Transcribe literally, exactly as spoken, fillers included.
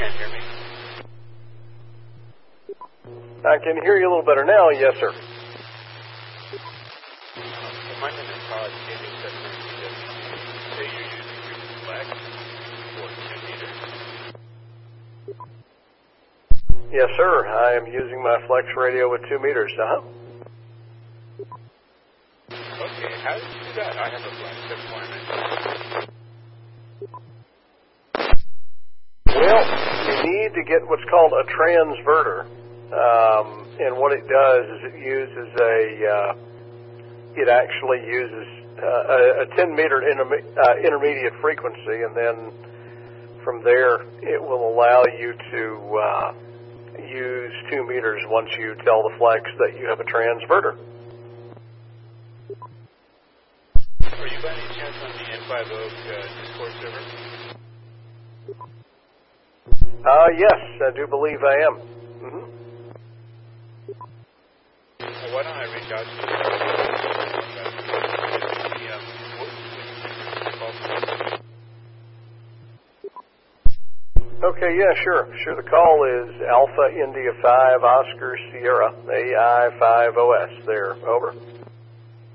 can't hear me. I can hear you a little better now. Yes, sir. Uh, so my name is Todd. Can you set me say you're using frequency flex for two meters? Yes, sir. I am using my flex radio with two meters. Uh-huh. Okay, how did you do that? I have a flex deployment. Well, you need to get what's called a transverter. Um, and what it does is it uses a, uh, it actually uses uh, a, a ten meter interme- uh, intermediate frequency, and then from there it will allow you to uh, use two meters once you tell the flex that you have a transverter. Are you by any chance on the N five Oak uh, Discord server? Uh, yes, I do believe I am. Mm-hmm. Well, why don't I reach out to you? Okay, yeah, sure. Sure, the call is Alpha India five Oscar Sierra A I five O S. There, over.